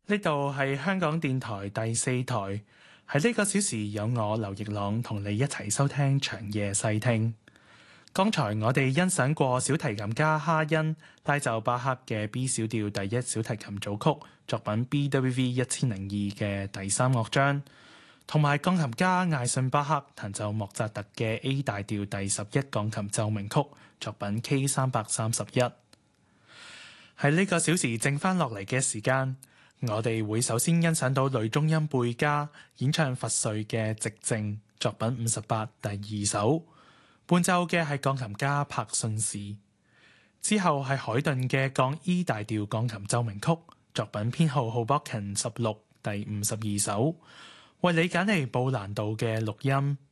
呢度係香港電台第4台，喺呢個小時有我劉奕朗同你一齊收聽長夜細聽。剛才我哋欣賞過小提琴家哈恩拉奏巴赫嘅 B 小調第一小提琴組曲作品 BWV 1002嘅第3樂章，同埋鋼琴家艾遜巴赫彈奏莫扎特嘅 A 大調第11鋼琴奏鳴曲作品 K331。喺呢個小時剩翻落嚟嘅時間，我哋會首先欣賞到女中音貝加演唱佛瑞嘅《寂靜》作品58第2首，伴奏嘅係鋼琴家柏信士。之後係海頓嘅降 E 大調鋼琴奏鳴曲作品編號 Hoboken 16第52首，為你揀嚟布蘭道嘅錄音。